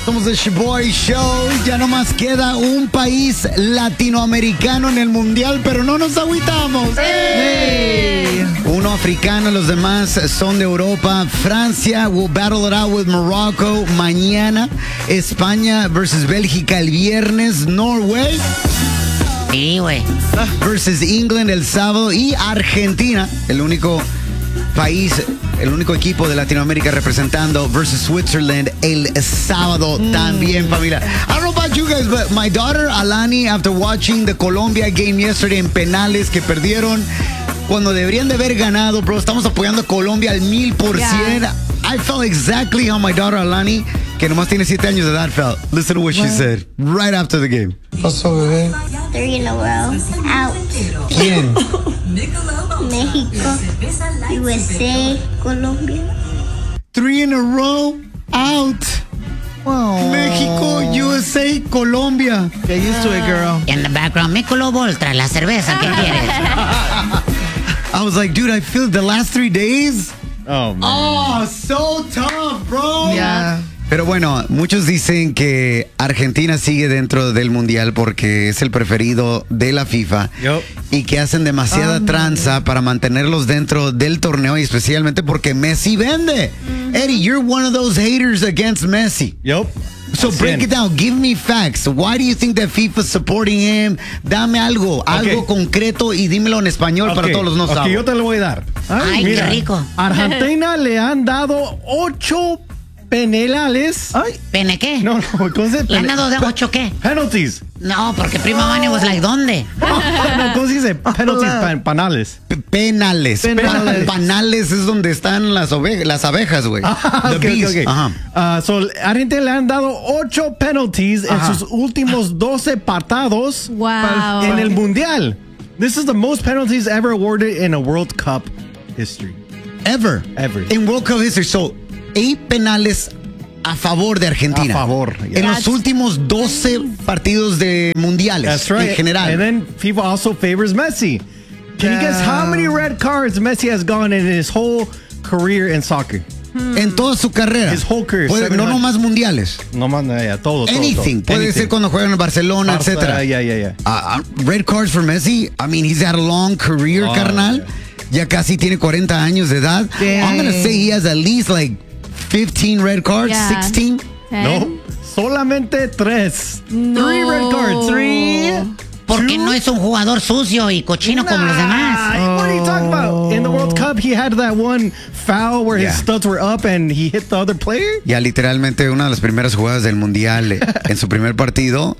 Somos el Shoboy Show. Ya nomás queda un país latinoamericano en el mundial, pero no nos agüitamos. ¡Hey! Uno africano, los demás son de Europa. Francia will battle it out with Morocco mañana. España versus Bélgica el viernes. Norway. Sí, güey. Versus England el sábado. Y Argentina, el único país, el único equipo de Latinoamérica representando versus Switzerland el sábado también, familia. I don't know about you guys, but my daughter Alani, after watching the Colombia game yesterday en penales que perdieron cuando deberían de haber ganado, bro, estamos apoyando a Colombia al 1000%. Yeah. I felt exactly how my daughter Alani, que nomás tiene 7 años de edad, felt. Listen to what she said right after the game. Pasó, bebé. 3 in a row. Out. ¿Quién? México, USA, Colombia. 3 in a row, out. Wow. México, USA, Colombia. Get used to it, girl. In the background, Michelob Ultra, la cerveza, ¿qué quieres? I was like, dude, I feel the last 3 days. Oh, man. Oh, so tough, bro. Yeah. Pero bueno, muchos dicen que Argentina sigue dentro del Mundial porque es el preferido de la FIFA. Yep. Y que hacen demasiada tranza para mantenerlos dentro del torneo y especialmente porque Messi vende. Eddie, you're one of those haters against Messi. Yep. So break it down. Give me facts. Why do you think that FIFA's supporting him? Dame algo concreto y dímelo en español para todos los no saben. Yo te lo voy a dar. Ay, mira, qué rico. Argentina le han dado 8 penales. Ay. ¿Pene qué? No, ¿cómo se dice? ¿Le han dado de 8 qué? Penalties. No, porque Prima Vane was like, ¿dónde? No, ¿cómo se dice? Penalties, penales. Penales. Panales es donde están las abejas, güey. Okay. Ajá. So, Argentina le han dado 8 penalties en sus últimos 12 partidos en el Mundial. This is the most penalties ever awarded in a World Cup history. Ever. In World Cup history. So, 8 penales a favor de Argentina. A favor. En los últimos 12 partidos de mundiales. That's right. En general. And then FIFA also favors Messi. Can you guess how many red cards Messi has gone in his whole career in soccer? En toda su carrera. His whole career. No nomás mundiales. No más, todo. Anything. Puede ser cuando juegan en Barcelona, etc. Yeah. Red cards for Messi. I mean, he's had a long career, carnal. Ya casi tiene 40 años de edad. I'm going to say he has at least like 15 red cards, 16. No, solamente 3. No. 3 red cards. 3. Porque no es un jugador sucio y cochino como los demás. What are you talking about? In the World Cup, he had that one foul where his studs were up and he hit the other player. Ya literalmente una de las primeras jugadas del Mundial en su primer partido.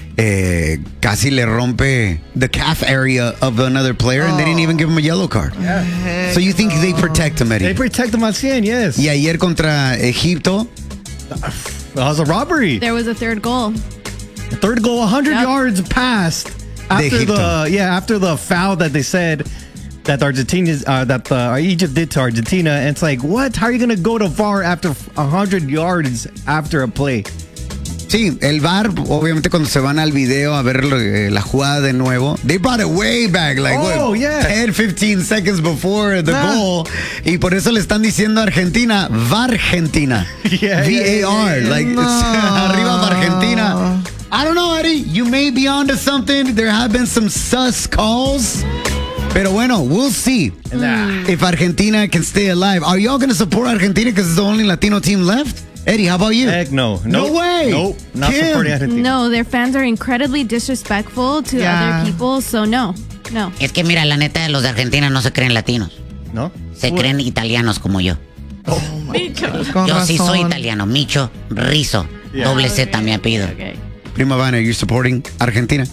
Casi le rompe the calf area of another player and they didn't even give him a yellow card. So you think they protect him, Eddie? They protect him al 100, yes. Y ayer contra Egipto. That was a robbery. There was a third goal. The third goal, 100 yards past after the foul that they said that Egypt did to Argentina. And it's like, what? How are you going to go to VAR after 100 yards after a play? Sí, el VAR, obviamente cuando se van al video a ver la jugada de nuevo, they brought it way back, like 10, 15 seconds before the goal. Y por eso le están diciendo a Argentina, VAR-Argentina. VAR, like, arriba para Argentina. I don't know, Eddie, you may be onto something. There have been some sus calls. Pero bueno, we'll see if Argentina can stay alive. Are y'all going to support Argentina because it's the only Latino team left? Eddie, how about you? Heck no. No way. Nope. Not supporting Argentina. No, their fans are incredibly disrespectful to other people, so no. Es que mira, la neta, los de Argentina no se creen latinos. ¿No? Se creen italianos como yo. Yo sí soy italiano. Micho Rizzo. Doble Z mi apellido. Prima Vane, are you supporting Argentina?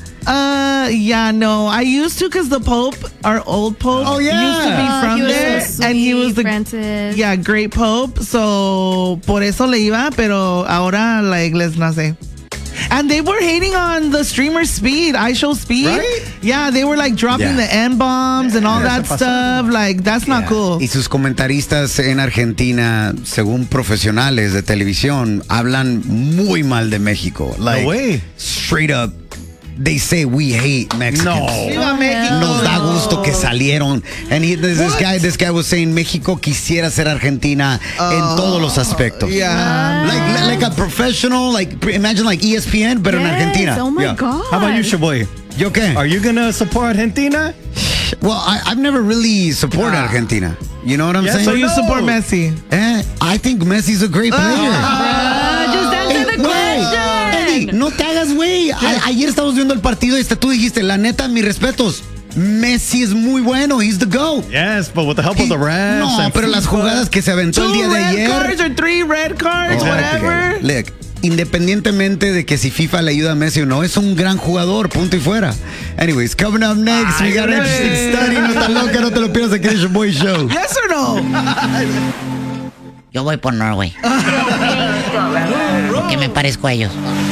No. I used to because the Pope, our old Pope, used to be from there. So sweet, and he was the Francis. great Pope. So, por eso le iba, pero ahora, like, les nace. And they were hating on the streamer Speed, iShow Speed. Right? Yeah, they were like dropping the N-bombs and all that stuff. Like, that's not cool. Y sus comentaristas en Argentina, según profesionales de televisión, hablan muy mal de México. Like, no way. Straight up they say we hate Mexicans. Viva México. Nos da gusto que salieron. And this guy was saying México quisiera ser Argentina en todos los aspectos. Yeah. Like a professional, imagine like ESPN, pero en Argentina. Oh my God. How about you, Shaboy? ¿Yo qué? Are you gonna support Argentina? Well, I've never really supported Argentina. You know what I'm saying? So you support Messi? I think Messi's a great player. Just answer the question. Eddie, no te hagas, güey. Ayer estábamos viendo el partido y tú dijiste, la neta, mis respetos. Messi es muy bueno. He's the GOAT. Yes, but with the help of the refs. No, pero las jugadas que se aventó el día de ayer. 2 red cards or 3 red cards, whatever. Look, independientemente de que si FIFA le ayuda a Messi o no, es un gran jugador, punto y fuera. Anyways, coming up next, we got an interesting study. No tan loca, no te lo pierdas aquí en el Boy Show. Yes or no? Yo voy por Norway. Porque me parezco a ellos.